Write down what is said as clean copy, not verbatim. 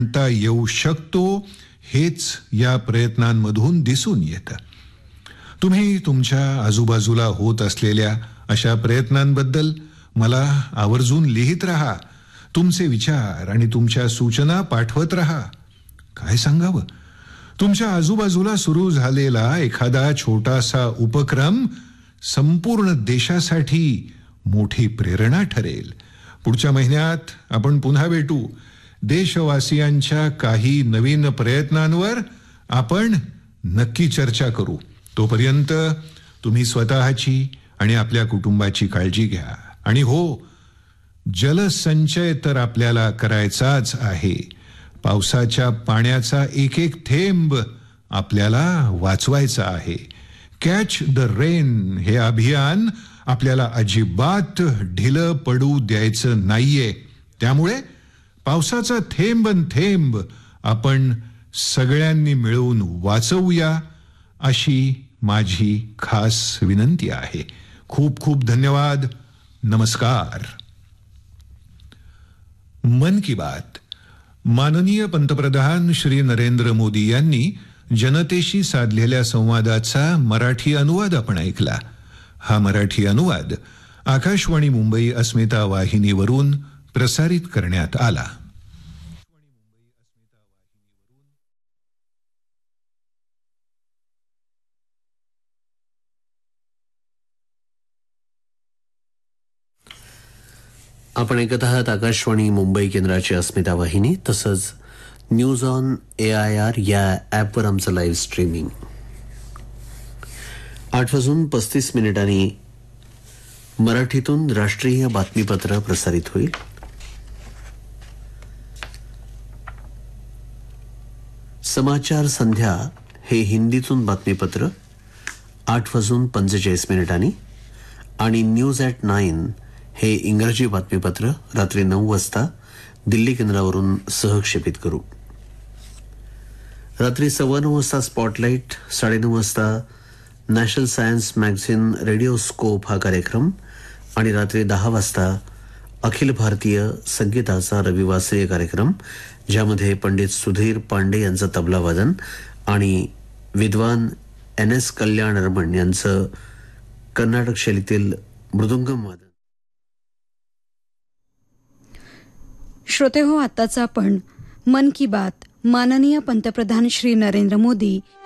आणता येऊ शकतो हेच या प्रयत्नांमधून दिसून येतं. तुम्ही तुमच्या आजूबाजूला होत असलेल्या अशा प्रयत्नांबद्दल मला आवर्जून लिहित राहा. तुमचे विचार आणि तुमच्या सूचना पाठवत राहा. काय सांगावं, तुमच्या आजूबाजूला सुरू झालेला एखादा छोटासा उपक्रम संपूर्ण देशासाठी मोठी प्रेरणा ठरेल. पुढच्या महिन्यात आपण पुन्हा भेटू. देशवासियांच्या काही नवीन प्रयत्नांवर आपण नक्की चर्चा करू. तोपर्यंत तुम्ही स्वतःची आणि आपल्या कुटुंबाची काळजी घ्या. आणि हो, जलसंचय तर आपल्याला करायचाच आहे. पावसाच्या पाण्याचा एक एक थेंब आपल्याला वाचवायचा आहे. कॅच द रेन हे अभियान आपल्याला अजिबात ढिलं पडू द्यायचं नाहीये. त्यामुळे पावसाचा थेंब न थेंब आपण सगळ्यांनी मिळून वाचवूया अशी माझी खास विनंती आहे. खूप खूप धन्यवाद. नमस्कार. मन की बात. माननीय पंतप्रधान श्री नरेंद्र मोदी यांनी जनतेशी साधलेल्या संवादाचा मराठी अनुवाद आपण ऐकला. हा मराठी अनुवाद आकाशवाणी मुंबई अस्मिता वाहिनीवरून प्रसारित करण्यात आला. आपण ऐकत आहात आकाशवाणी मुंबई केंद्राची अस्मिता वाहिनी, तसंच न्यूज ऑन AIR या ॲपवर आमचं लाईव्ह स्ट्रीमिंग. 8:35 मराठीतून राष्ट्रीय बातमीपत्र प्रसारित होईल. समाचार संध्या हे हिंदीतून बातमीपत्र 8:45 आणि न्यूज ॲट 9 हे इंग्रजी बातमीपत्र रात्री 9 वाजता दिल्ली केंद्रावरून सहक्षेपित करू. रात्री 9:15 वाजता स्पॉटलाईट, 9:30 वाजता national science magazine radio scope हा कार्यक्रम आणि रात्री 10 वाजता अखिल भारतीय संगीताचा रविवासरीय कार्यक्रम, ज्यामध्ये पंडित सुधीर पांडे यांचं तबला वादन आणि विद्वान NS कल्याणरमण यांचं कर्नाटक शैलीतील मृदुंगम वादन. श्रोते हो, आताच आपण मन की बात माननीय पंतप्रधान श्री नरेंद्र मोदी